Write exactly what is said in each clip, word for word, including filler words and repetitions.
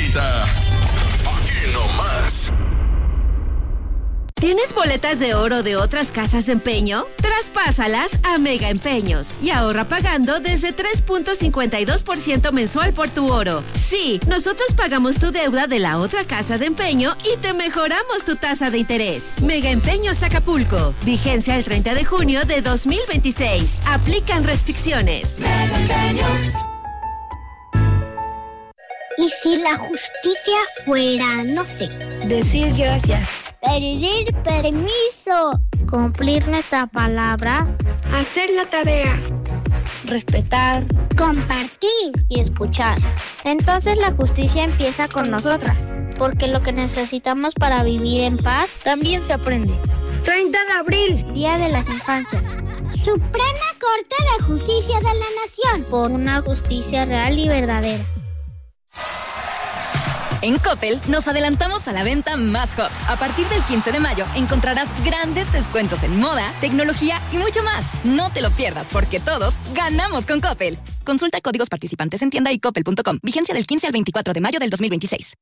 Gallita. Aquí nomás. ¿Tienes boletas de oro de otras casas de empeño? Traspásalas a Mega Empeños y ahorra pagando desde tres punto cincuenta y dos por ciento mensual por tu oro. Sí, nosotros pagamos tu deuda de la otra casa de empeño y te mejoramos tu tasa de interés. Mega Empeños Acapulco. Vigencia el treinta de junio de dos mil veintiséis. Aplican restricciones. Mega Empeños. ¿Y si la justicia fuera, no sé, decir gracias, pedir permiso, cumplir nuestra palabra, hacer la tarea, respetar, compartir y escuchar? Entonces la justicia empieza con nosotras, porque lo que necesitamos para vivir en paz también se aprende. treinta de abril, Día de las Infancias. Suprema Corte de Justicia de la Nación. Por una justicia real y verdadera. En Coppel nos adelantamos a la venta más hot. A partir del quince de mayo encontrarás grandes descuentos en moda, tecnología y mucho más. No te lo pierdas porque todos ganamos con Coppel. Consulta códigos participantes en tienda y coppel punto com. Vigencia del quince al veinticuatro de mayo del dos mil veintiséis.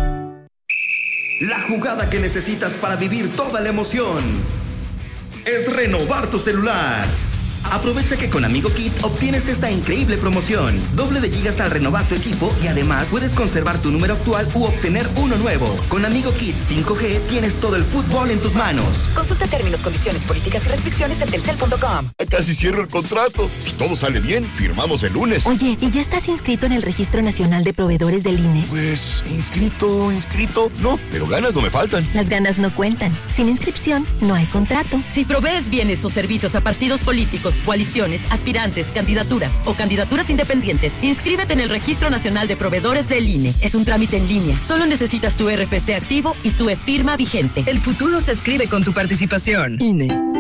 La jugada que necesitas para vivir toda la emoción es renovar tu celular. Aprovecha que con Amigo Kit obtienes esta increíble promoción. Doble de gigas al renovar tu equipo y además puedes conservar tu número actual u obtener uno nuevo. Con Amigo Kit cinco G tienes todo el fútbol en tus manos. Consulta términos, condiciones, políticas y restricciones en telcel punto com. Casi cierro el contrato. Si todo sale bien, firmamos el lunes. Oye, ¿y ya estás inscrito en el Registro Nacional de Proveedores del I N E? Pues, inscrito, inscrito, no, pero ganas no me faltan. Las ganas no cuentan. Sin inscripción, no hay contrato. Si provees bienes o servicios a partidos políticos, coaliciones, aspirantes, candidaturas o candidaturas independientes, inscríbete en el Registro Nacional de Proveedores del I N E. Es un trámite en línea. Solo necesitas tu R F C activo y tu e-firma vigente. El futuro se escribe con tu participación. I N E.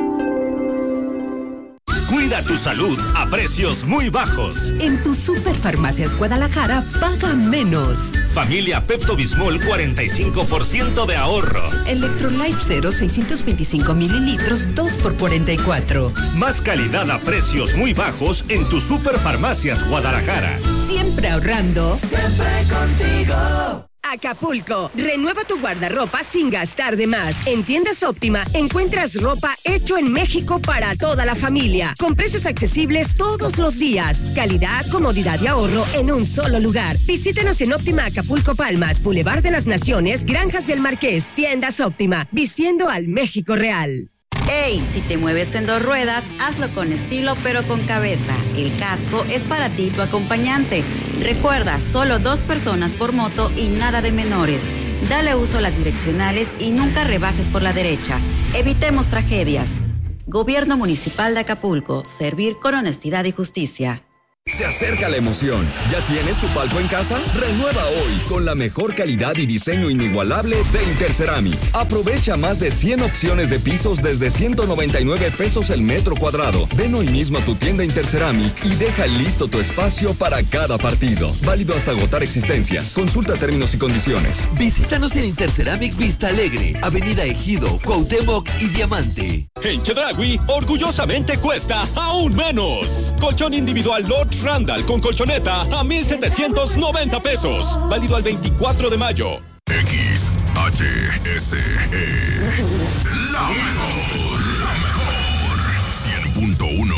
Cuida tu salud a precios muy bajos. En tu Superfarmacias Guadalajara, paga menos. Familia Pepto-Bismol, cuarenta y cinco por ciento de ahorro. Electrolyte Zero, seiscientos veinticinco mililitros, dos por cuarenta y cuatro. Más calidad a precios muy bajos en tu Superfarmacias Guadalajara. Siempre ahorrando. Siempre contigo. Acapulco, renueva tu guardarropa sin gastar de más. En Tiendas Óptima encuentras ropa hecho en México para toda la familia, con precios accesibles todos los días. Calidad, comodidad y ahorro en un solo lugar. Visítenos en Óptima Acapulco Palmas, Boulevard de las Naciones, Granjas del Marqués. Tiendas Óptima, vistiendo al México real. ¡Ey! Si te mueves en dos ruedas, hazlo con estilo pero con cabeza. El casco es para ti y tu acompañante. Recuerda, solo dos personas por moto y nada de menores. Dale uso a las direccionales y nunca rebases por la derecha. Evitemos tragedias. Gobierno Municipal de Acapulco. Servir con honestidad y justicia. Se acerca la emoción. ¿Ya tienes tu palco en casa? Renueva hoy con la mejor calidad y diseño inigualable de Interceramic. Aprovecha más de cien opciones de pisos desde ciento noventa y nueve pesos el metro cuadrado. Ven hoy mismo a tu tienda Interceramic y deja listo tu espacio para cada partido. Válido hasta agotar existencias. Consulta términos y condiciones. Visítanos en Interceramic Vista Alegre, Avenida Ejido, Cuauhtémoc y Diamante. En Chedraui, orgullosamente cuesta aún menos. Colchón individual Lord Randall con colchoneta a mil setecientos noventa pesos. Válido al veinticuatro de mayo. X H S E. La mejor, la mejor. cien punto uno.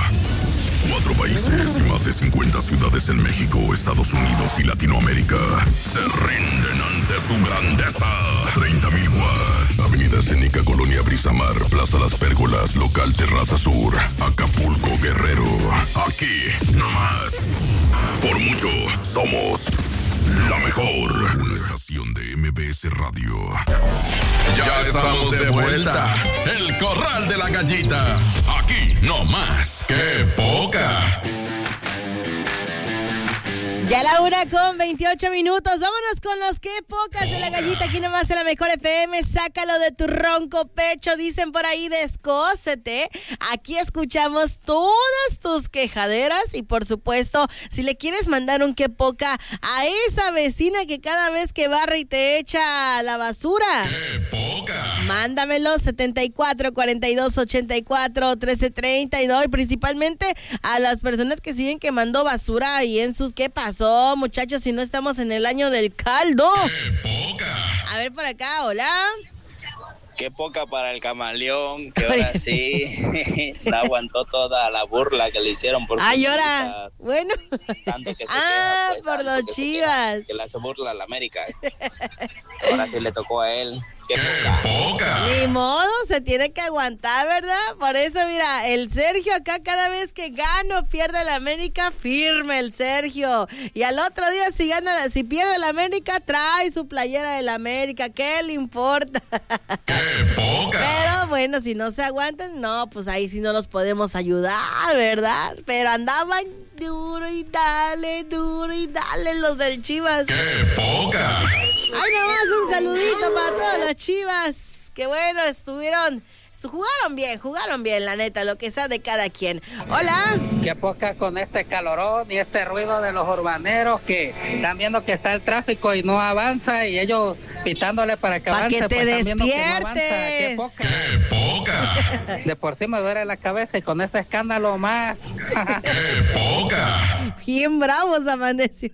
Cuatro países y más de cincuenta ciudades en México, Estados Unidos y Latinoamérica se rinden ante su grandeza. treinta mil watts. Avenida Escénica, Colonia Brisamar, Plaza Las Pérgolas, Local Terraza Sur, Acapulco, Guerrero. Aquí, nomás. Por mucho, somos la mejor. Una estación de M B S Radio. Ya estamos de vuelta. El Corral de la Gallita. Aquí, no más. ¡Qué poca! Ya la una con veintiocho minutos. Vámonos con los que pocas de la Gallita. Aquí nomás en la mejor F M. Sácalo de tu ronco pecho. Dicen por ahí, descósete. Aquí escuchamos todas tus quejaderas. Y por supuesto, si le quieres mandar un que poca a esa vecina que cada vez que barre y te echa la basura. ¡Qué poca! Mándamelo, setenta y cuatro, cuarenta y dos, ochenta y cuatro, trece, treinta y dos. Y principalmente a las personas que siguen quemando basura ahí en sus... ¿Qué pasó, muchachos, si no estamos en el año del caldo? ¡Qué poca! A ver por acá, hola. Qué poca para el camaleón, que ahora sí no aguantó toda la burla que le hicieron por sus Ay, ahora, bueno. Tanto que se ah, queja, pues, por los que Chivas. Queja, que le hace burla a la América. Ahora sí le tocó a él. Qué poca. poca. Ni modo, se tiene que aguantar, ¿verdad? Por eso, mira, el Sergio acá cada vez que gana o pierde la América, firme el Sergio. Y al otro día, si gana, si pierde la América, trae su playera de la América. ¿Qué le importa? ¡Qué poca! Pero bueno, si no se aguantan, no, pues ahí sí no los podemos ayudar, ¿verdad? Pero andaban duro y dale, duro y dale los del Chivas. ¡Qué poca! Ay, nomás un saludito para todas las Chivas. Que bueno, estuvieron, jugaron bien, jugaron bien, la neta, lo que sea de cada quien. Hola. Qué poca con este calorón y este ruido de los urbaneros que están viendo que está el tráfico y no avanza y ellos pitándole para que pa avance. Que te pues despiertes. Están viendo que no avanza. Qué poca. Qué poca. De por sí me duele la cabeza y con ese escándalo más. Qué poca. Bien bravos amaneció.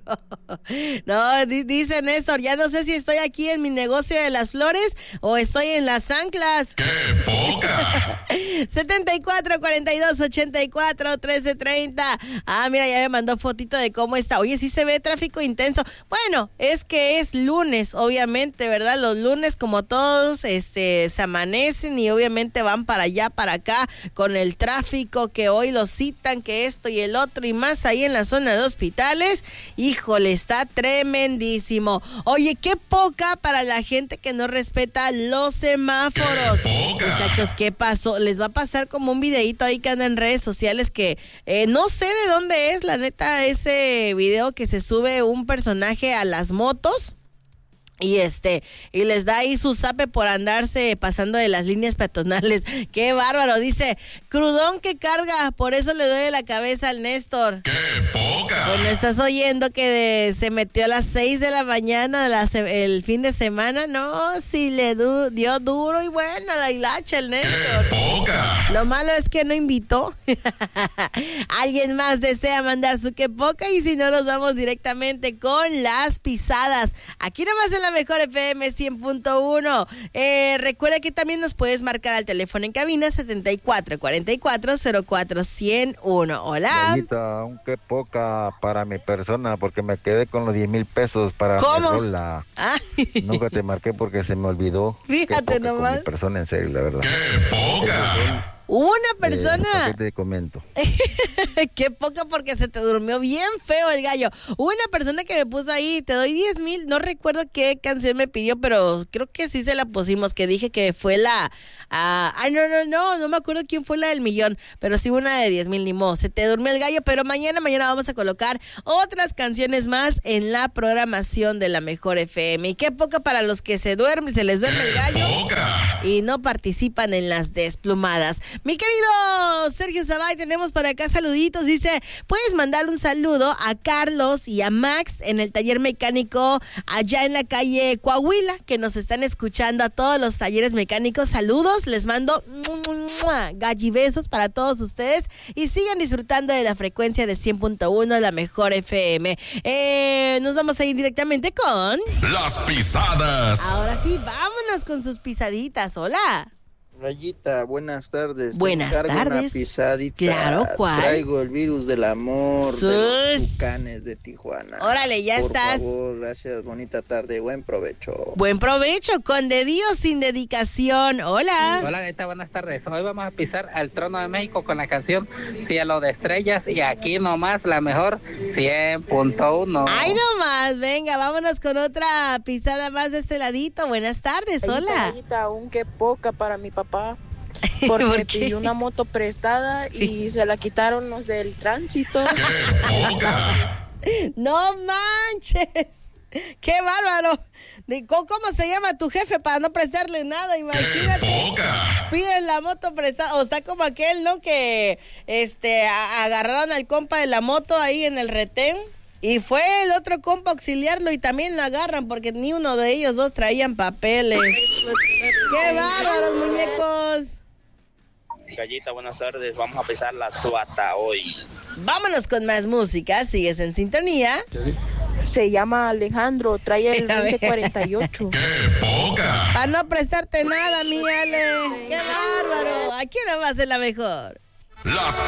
No, di dice Néstor, ya no sé si estoy aquí en mi negocio de las flores o estoy en las anclas. ¡Qué poca! setenta y cuatro, cuarenta y dos, ochenta y cuatro, trece, treinta. Ah, mira, ya me mandó fotito de cómo está. Oye, sí se ve tráfico intenso. Bueno, es que es lunes, obviamente, ¿verdad? Los lunes, como todos, este, se amanecen y obviamente van para allá, para acá, con el tráfico que hoy los citan, que esto y el otro y más ahí en la zona de hospitales. Híjole, está tremendísimo. Oye, qué poca para la gente que no respeta los semáforos. Muchachos, ¿qué pasó? Les va a pasar como un videíto ahí que anda en redes sociales que eh, no sé de dónde es, la neta, ese video que se sube un personaje a las motos. Y este, y les da ahí su zape por andarse pasando de las líneas peatonales. ¡Qué bárbaro! Dice, crudón que carga, por eso le duele la cabeza al Néstor. ¡Qué poca! Bueno, estás oyendo que de, se metió a las seis de la mañana la, el fin de semana. No, sí le du, dio duro y bueno la hilacha el Néstor. ¡Qué poca! Lo malo es que no invitó. Alguien más desea mandar su qué poca y si no nos vamos directamente con las pisadas. Aquí nomás en la mejor F M cien punto uno. Eh, recuerda que también nos puedes marcar al teléfono en cabina setenta y cuatro, cuarenta y cuatro, cero cuatro, ciento uno. Hola. Bonita, aunque poca para mi persona porque me quedé con los diez mil pesos para ¿Cómo? mi rola. Ay. Nunca te marqué porque se me olvidó. Fíjate nomás. Con mi persona, en serio, la verdad. ¡Qué poca! Una persona. Eh, te comento. Qué poca porque se te durmió bien feo el gallo. Una persona que me puso ahí, te doy diez mil. No recuerdo qué canción me pidió, pero creo que sí se la pusimos. Que dije que fue la. Uh, ay, no, no, no. No me acuerdo quién fue la del millón. Pero sí una de diez mil, ni modo. Se te durmió el gallo. Pero mañana, mañana vamos a colocar otras canciones más en la programación de la mejor F M. Y qué poca para los que se duermen, se les duerme el gallo. Poca. Y no participan en las desplumadas. Mi querido Sergio Zabay, tenemos por acá saluditos. Dice, puedes mandar un saludo a Carlos y a Max en el taller mecánico allá en la calle Coahuila, que nos están escuchando a todos los talleres mecánicos. Saludos, les mando gallibesos para todos ustedes y sigan disfrutando de la frecuencia de cien punto uno, la mejor F M. Eh, nos vamos a ir directamente con... Las pisadas. Ahora sí, vámonos con sus pisaditas. Hola. Rayita, buenas tardes. Buenas Te encargo tardes. Una pisadita. Claro, ¿cuál? Traigo el virus del amor Sus... de los Tucanes de Tijuana. Órale, ya Por estás. Por favor, gracias, bonita tarde, buen provecho. Buen provecho, con dedillo sin dedicación. Hola. Hola, Gaita, buenas tardes. Hoy vamos a pisar al trono de México con la canción Cielo de Estrellas y aquí nomás la mejor cien punto uno. Ay, nomás, venga, vámonos con otra pisada más de este ladito. Buenas tardes, hola. Rayita, aunque poca para mi papá. Porque ¿Por me pidió una moto prestada y se la quitaron los del tránsito. No manches. ¡Qué bárbaro! ¿Cómo se llama tu jefe para no prestarle nada? Imagínate. Piden la moto prestada. O está como aquel, ¿no? Que este a- agarraron al compa de la moto ahí en el retén. Y fue el otro compa a auxiliarlo y también lo agarran porque ni uno de ellos dos traían papeles. ¡Qué bárbaros, muñecos! Gallita, buenas tardes. Vamos a pisar la suata hoy. Vámonos con más música. ¿Sigues en sintonía? Se llama Alejandro, trae el veinte cuarenta y ocho. ¡Qué poca! Para no prestarte nada, mi Ale. ¡Qué bárbaro! ¿A quién le va a hacer la mejor? Las